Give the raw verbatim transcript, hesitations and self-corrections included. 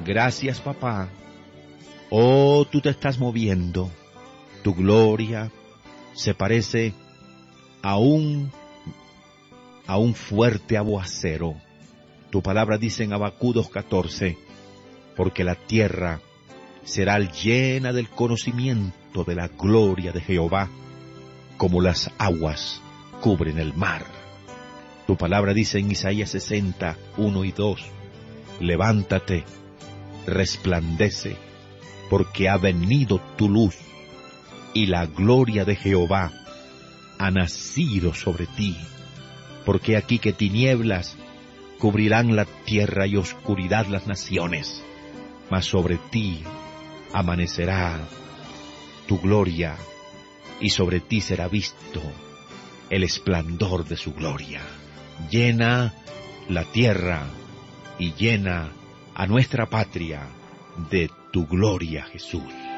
Gracias, papá. Oh, tú te estás moviendo. Tu gloria se parece a un, a un fuerte aguacero. Tu palabra dice en Habacuc dos catorce, porque la tierra será llena del conocimiento de la gloria de Jehová, como las aguas cubren el mar. Tu palabra dice en Isaías sesenta, uno y dos, levántate, resplandece, porque ha venido tu luz, y la gloria de Jehová ha nacido sobre ti. Porque aquí que tinieblas cubrirán la tierra y oscuridad las naciones, mas sobre ti amanecerá tu gloria, y sobre ti será visto el esplendor de su gloria. Llena la tierra y llena a nuestra patria de tu gloria, Jesús.